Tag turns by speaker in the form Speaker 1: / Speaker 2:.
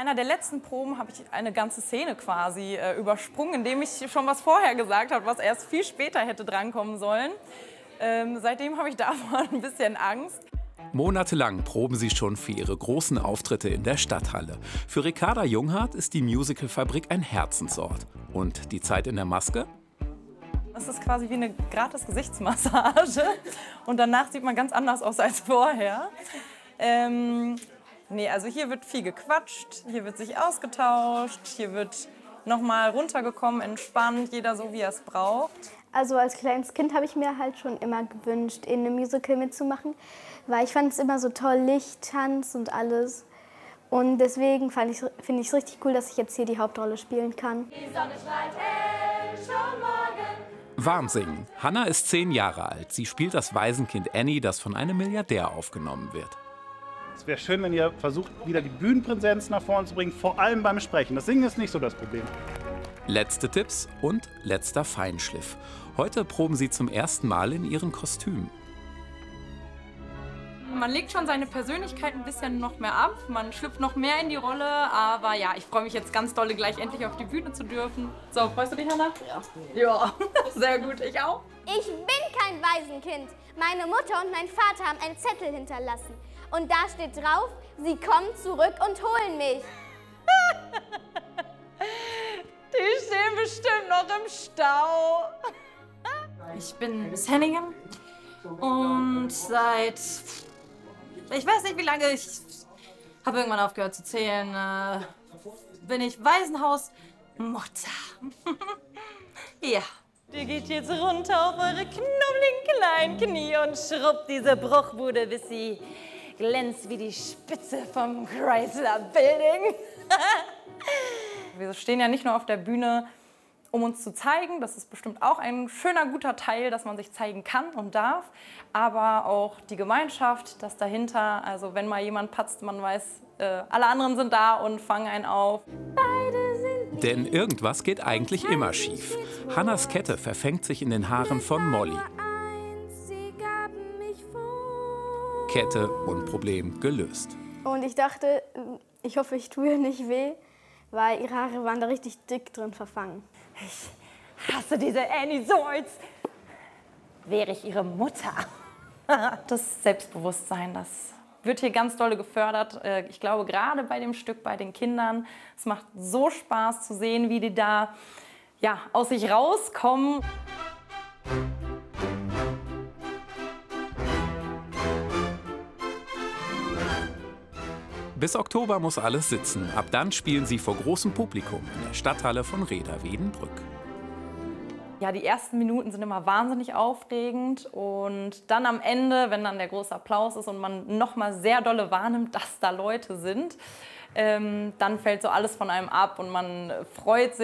Speaker 1: einer der letzten Proben habe ich eine ganze Szene quasi übersprungen, indem ich schon was vorher gesagt habe, was erst viel später hätte drankommen sollen. Seitdem habe ich davor ein bisschen Angst.
Speaker 2: Monatelang proben sie schon für ihre großen Auftritte in der Stadthalle. Für Ricarda Junghardt ist die Musicalfabrik ein Herzensort. Und die Zeit in der Maske?
Speaker 1: Das ist quasi wie eine gratis Gesichtsmassage. Und danach sieht man ganz anders aus als vorher. Nee, also hier wird viel gequatscht, hier wird sich ausgetauscht, hier wird nochmal runtergekommen, entspannt, jeder so, wie er es braucht.
Speaker 3: Also als kleines Kind habe ich mir halt schon immer gewünscht, in einem Musical mitzumachen, weil ich fand es immer so toll, Licht, Tanz und alles. Und deswegen finde ich es richtig cool, dass ich jetzt hier die Hauptrolle spielen kann.
Speaker 4: Die Sonne strahlt hell, schon morgen.
Speaker 2: Warm singen. Hannah ist 10 Jahre alt. Sie spielt das Waisenkind Annie, das von einem Milliardär aufgenommen wird.
Speaker 5: Es wäre schön, wenn ihr versucht, wieder die Bühnenpräsenz nach vorne zu bringen, vor allem beim Sprechen. Das Singen ist nicht so das Problem.
Speaker 2: Letzte Tipps und letzter Feinschliff. Heute proben sie zum ersten Mal in ihren Kostümen.
Speaker 1: Man legt schon seine Persönlichkeit ein bisschen noch mehr ab, man schlüpft noch mehr in die Rolle, aber ja, ich freue mich jetzt ganz dolle, gleich endlich auf die Bühne zu dürfen. So, freust du dich, Hannah? Ja. Ja, sehr gut, ich auch.
Speaker 6: Ich bin kein Waisenkind. Meine Mutter und mein Vater haben einen Zettel hinterlassen. Und da steht drauf, sie kommen zurück und holen mich.
Speaker 1: Die stehen bestimmt noch im Stau. Ich bin Miss Hennigan und seit, ich weiß nicht wie lange, ich habe irgendwann aufgehört zu zählen, bin ich Waisenhausmutter. Ja.
Speaker 4: Die geht jetzt runter auf eure knubbeligen kleinen Knie und schrubbt diese Bruchbude, bis sie glänzt wie die Spitze vom Chrysler Building.
Speaker 1: Wir stehen ja nicht nur auf der Bühne, um uns zu zeigen. Das ist bestimmt auch ein schöner, guter Teil, dass man sich zeigen kann und darf. Aber auch die Gemeinschaft, das dahinter. Also wenn mal jemand patzt, man weiß, alle anderen sind da und fangen einen auf.
Speaker 2: Denn irgendwas geht eigentlich immer schief. Hannahs Kette verfängt sich in den Haaren von Molly. Kette und Problem gelöst.
Speaker 3: Und ich dachte, ich hoffe, ich tue ihr nicht weh, weil ihre Haare waren da richtig dick drin verfangen.
Speaker 4: Ich hasse diese Annie so, als wäre ich ihre Mutter.
Speaker 1: Das Selbstbewusstsein, das wird hier ganz doll gefördert. Ich glaube, gerade bei dem Stück, bei den Kindern, es macht so Spaß zu sehen, wie die da ja, aus sich rauskommen.
Speaker 2: Bis Oktober muss alles sitzen. Ab dann spielen sie vor großem Publikum in der Stadthalle von Rheda-Wiedenbrück.
Speaker 1: Ja, die ersten Minuten sind immer wahnsinnig aufregend und dann am Ende, wenn dann der große Applaus ist und man noch mal sehr dolle wahrnimmt, dass da Leute sind, dann fällt so alles von einem ab und man freut sich.